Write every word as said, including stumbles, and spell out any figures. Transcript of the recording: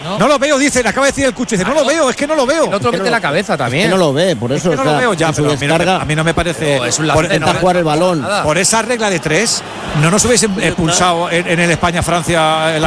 No, no lo veo, dice, le acaba de decir el Cucho, dice, no lo veo, es que no lo veo. El otro Es que mete no- la cabeza también. Es que no lo ve, por Es eso que no está lo veo ya, en su pero a mí, no me, descarga. a mí no me parece. Pero es un por, lance, intenta no, jugar el balón. nada. por esa regla de tres, no nos hubiesen expulsado en, en el España-Francia en la